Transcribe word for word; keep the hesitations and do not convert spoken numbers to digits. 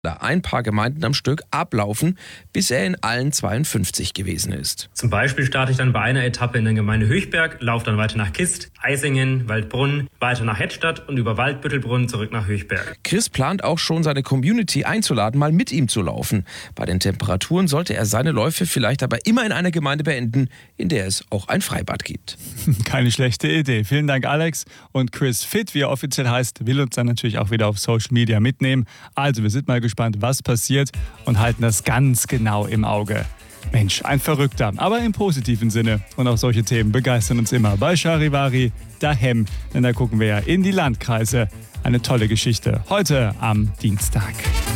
ein paar Gemeinden am Stück ablaufen, bis er in allen zweiundfünfzig gewesen ist. Zum Beispiel starte ich dann bei einer Etappe in der Gemeinde Höchberg, laufe dann weiter nach Kist, Eisingen, Waldbrunn, weiter nach Hettstadt und über Waldbüttelbrunn zurück nach Höchberg. Chris plant auch schon, seine Community einzuladen, mal mit ihm zu laufen. Bei den Temperaturen sollte er seine Läufe vielleicht aber immer in einer Gemeinde beenden, in der es auch ein Freibad gibt. Keine schlechte Idee. Vielen Dank, Alex. Und Chris Fit, wie er offiziell heißt, will uns dann natürlich auch wieder auf Social Media mitnehmen. Also, wir sind mal gespannt, was passiert und halten das ganz genau im Auge. Mensch, ein Verrückter, aber im positiven Sinne. Und auch solche Themen begeistern uns immer bei Charivari, daheim, denn da gucken wir ja in die Landkreise. Eine tolle Geschichte heute am Dienstag.